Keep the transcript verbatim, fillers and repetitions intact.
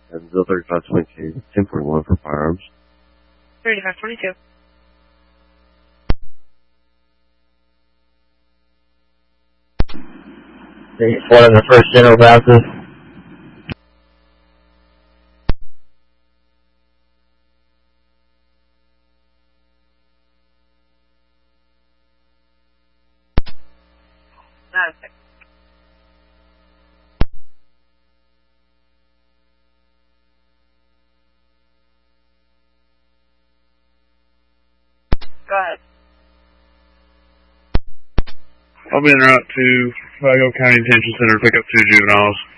and Bill thirty-five twenty-two, ten forty-one for firearms. thirty-five twenty-two. One of the first general bounces. Not a six. Go ahead. I'll be en route to Flago County Detention Center to pick up two juveniles.